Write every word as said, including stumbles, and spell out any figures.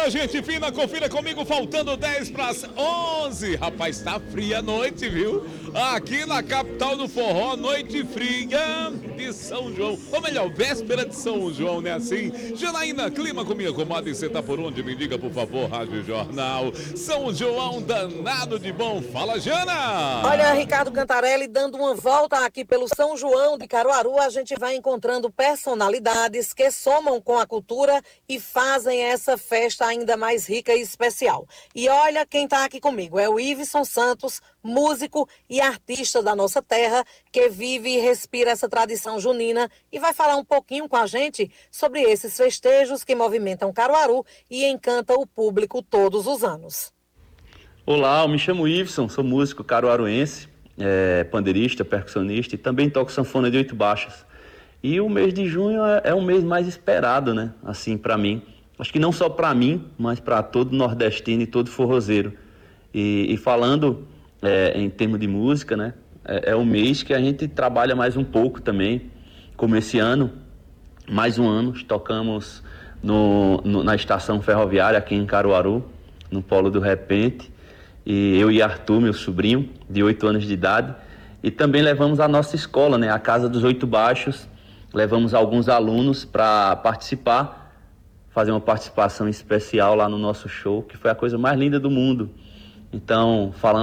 dia, gente fina, confira comigo, faltando dez para as onze. Rapaz, tá fria a noite, viu? Aqui na capital do forró, noite fria de São João. Ou melhor, véspera de São João, né assim? Janaína, clima comigo, comadre, você tá por onde? Me diga, por favor, Rádio Jornal. São João danado de bom. Fala, Jana! Olha, Ricardo Cantarelli, dando uma volta aqui pelo São João de Caruaru, a gente vai encontrando personalidades que somam com a cultura e fazem essa festa ainda mais rica e especial. E olha quem está aqui comigo, é o Iveson Santos, músico e artista da nossa terra, que vive e respira essa tradição junina e vai falar um pouquinho com a gente sobre esses festejos que movimentam Caruaru e encantam o público todos os anos. Olá, eu me chamo Iveson, sou músico caruaruense, é, pandeirista, percussionista e também toco sanfona de oito baixas. E o mês de junho é, é o mês mais esperado, né? Assim, para mim. Acho que não só para mim, mas para todo nordestino e todo forrozeiro. E, e falando é, em termos de música, né? É, é o mês que a gente trabalha mais um pouco também. Como esse ano, mais um ano, tocamos no, no, na estação ferroviária aqui em Caruaru, no Polo do Repente. E eu e Arthur, meu sobrinho, de oito anos de idade. E também levamos a nossa escola, né? A Casa dos Oito Baixos. Levamos alguns alunos para participar, fazer uma participação especial lá no nosso show, que foi a coisa mais linda do mundo. Então, falando